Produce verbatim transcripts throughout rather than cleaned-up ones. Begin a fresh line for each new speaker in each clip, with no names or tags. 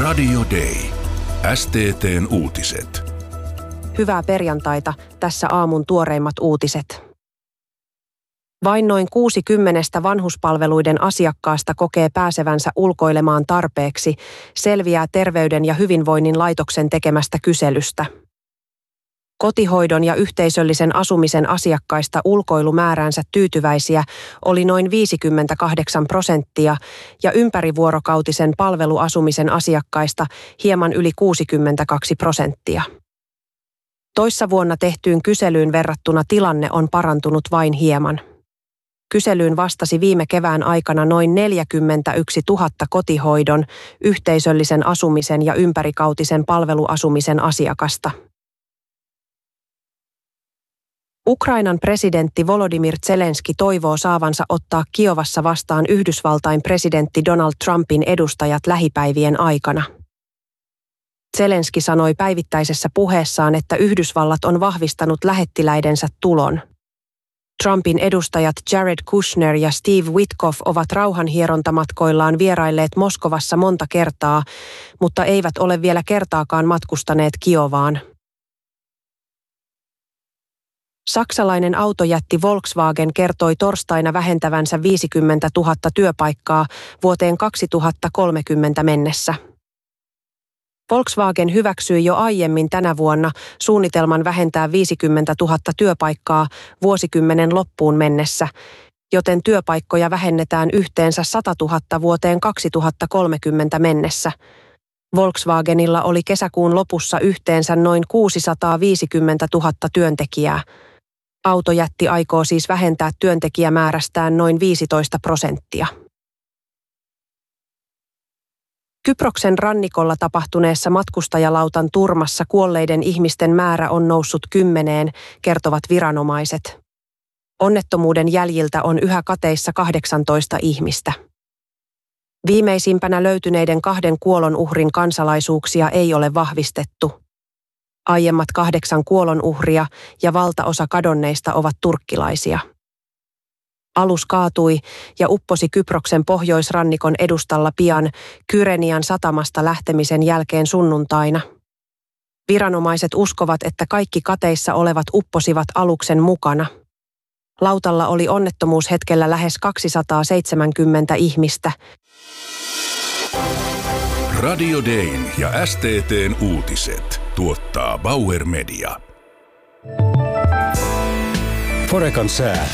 Radio Day. S T T:n uutiset.
Hyvää perjantaita, tässä aamun tuoreimmat uutiset. Vain noin kuusikymmentä vanhuspalveluiden asiakkaasta kokee pääsevänsä ulkoilemaan tarpeeksi, selviää Terveyden ja hyvinvoinnin laitoksen tekemästä kyselystä. Kotihoidon ja yhteisöllisen asumisen asiakkaista ulkoilumääränsä tyytyväisiä oli noin viisikymmentäkahdeksan prosenttia ja ympärivuorokautisen palveluasumisen asiakkaista hieman yli kuusikymmentäkaksi prosenttia. Toissa vuonna tehtyyn kyselyyn verrattuna tilanne on parantunut vain hieman. Kyselyyn vastasi viime kevään aikana noin neljäkymmentäyksituhatta kotihoidon, yhteisöllisen asumisen ja ympärivuorokautisen palveluasumisen asiakasta. Ukrainan presidentti Volodymyr Zelenski toivoo saavansa ottaa Kiovassa vastaan Yhdysvaltain presidentti Donald Trumpin edustajat lähipäivien aikana. Zelenski sanoi päivittäisessä puheessaan, että Yhdysvallat on vahvistanut lähettiläidensä tulon. Trumpin edustajat Jared Kushner ja Steve Witkoff ovat rauhanhierontamatkoillaan vierailleet Moskovassa monta kertaa, mutta eivät ole vielä kertaakaan matkustaneet Kiovaan. Saksalainen autojätti Volkswagen kertoi torstaina vähentävänsä viisikymmentätuhatta työpaikkaa vuoteen kaksituhattakolmekymmentä mennessä. Volkswagen hyväksyi jo aiemmin tänä vuonna suunnitelman vähentää viisikymmentätuhatta työpaikkaa vuosikymmenen loppuun mennessä, joten työpaikkoja vähennetään yhteensä satatuhatta vuoteen kaksituhattakolmekymmentä mennessä. Volkswagenilla oli kesäkuun lopussa yhteensä noin kuusisataaviisikymmentätuhatta työntekijää. Autojätti aikoo siis vähentää työntekijämäärästään noin viisitoista prosenttia. Kyproksen rannikolla tapahtuneessa matkustajalautan turmassa kuolleiden ihmisten määrä on noussut kymmeneen, kertovat viranomaiset. Onnettomuuden jäljiltä on yhä kateissa kahdeksantoista ihmistä. Viimeisimpänä löytyneiden kahden kuolonuhrin kansalaisuuksia ei ole vahvistettu. Aiemmat kahdeksan kuolonuhria ja valtaosa kadonneista ovat turkkilaisia. Alus kaatui ja upposi Kyproksen pohjoisrannikon edustalla pian Kyrenian satamasta lähtemisen jälkeen sunnuntaina. Viranomaiset uskovat, että kaikki kateissa olevat upposivat aluksen mukana. Lautalla oli onnettomuushetkellä lähes kaksisataaseitsemänkymmentä ihmistä.
Radio Dayn ja S T T:n uutiset tuottaa Bauer Media.
Forecan sää.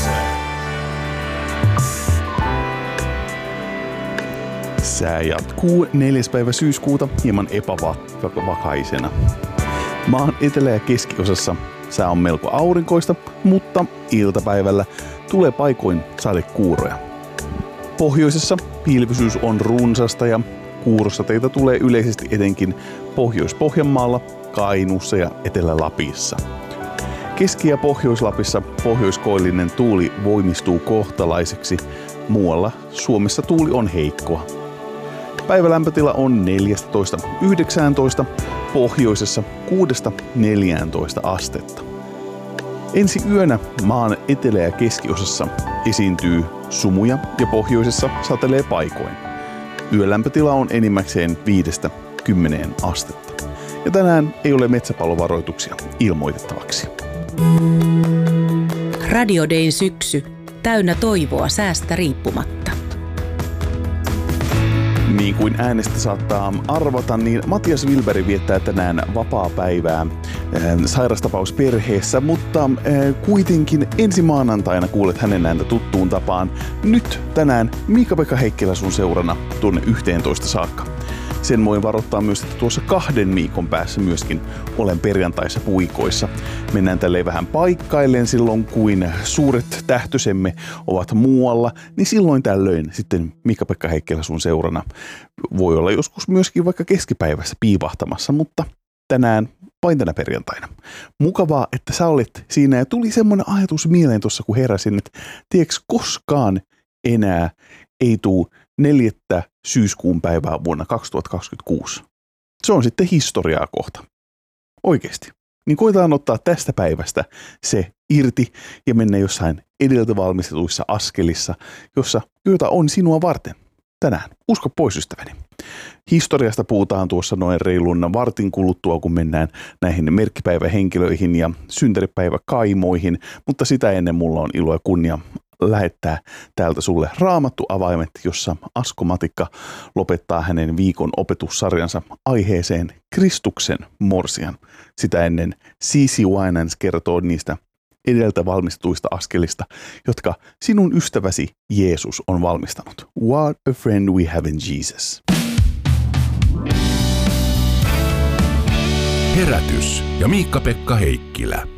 Sää jatkuu neljäs päivä syyskuuta hieman epävakaisena. Maan etelä- ja keskiosassa sää on melko aurinkoista, mutta iltapäivällä tulee paikoin sadekuuroja. Pohjoisessa pilvisyys on runsasta ja kuurosateita tulee yleisesti etenkin Pohjois-Pohjanmaalla, Kainuussa ja Etelä-Lapissa. Keski- ja Pohjois-Lapissa pohjoiskoillinen tuuli voimistuu kohtalaiseksi, muualla Suomessa tuuli on heikkoa. Päivälämpötila on neljätoista yhdeksäntoista, pohjoisessa kuudesta neljääntoista astetta. Ensi yönä maan etelä- ja keskiosassa esiintyy sumuja ja pohjoisessa satelee paikoin. Yölämpötila on enimmäkseen viidestä kymmeneen astetta. Ja tänään ei ole metsäpalovaroituksia ilmoitettavaksi.
Radio Dayn syksy. Täynnä toivoa säästä riippumatta.
Niin kuin äänestä saattaa arvata, niin Matias Wilberg viettää tänään vapaapäivää sairastapaus perheessä, mutta kuitenkin ensi maanantaina kuulet hänen ääntä tuttuun tapaan. Nyt tänään Miika-Pekka Heikkilä sun seurana tuonne yhteentoista saakka. Sen voin varoittaa myös, että tuossa kahden viikon päässä myöskin olen perjantaissa puikoissa. Mennään tälleen vähän paikkailleen silloin, kuin suuret tähtösemme ovat muualla, niin silloin tällöin sitten Miika-Pekka Heikkilä sun seurana voi olla joskus myöskin vaikka keskipäivässä piipahtamassa, mutta tänään vain tänä perjantaina. Mukavaa, että sä olet siinä ja tuli semmoinen ajatus mieleen tuossa, kun heräsin, että tiedätkö koskaan enää ei tule neljättä syyskuun päivää vuonna kaksituhattakaksikymmentäkuusi. Se on sitten historiaa kohta. Oikeasti. Niin koetaan ottaa tästä päivästä se irti ja mennä jossain edeltä valmistetuissa askelissa, jossa joita on sinua varten. tänään. Usko pois, ystäväni. Historiasta puhutaan tuossa noin reilun vartin kuluttua, kun mennään näihin merkkipäivähenkilöihin ja synttäripäiväkaimoihin, mutta sitä ennen mulla on ilo ja kunnia lähettää täältä sulle Raamattu-avaimet, jossa Asko Matikka lopettaa hänen viikon opetussarjansa aiheeseen Kristuksen morsian. Sitä ennen C C Winans kertoo niistä edeltä valmistuista askelista, jotka sinun ystäväsi Jeesus on valmistanut. What a friend we have in Jesus.
Herätys ja Miikka-Pekka Heikkilä.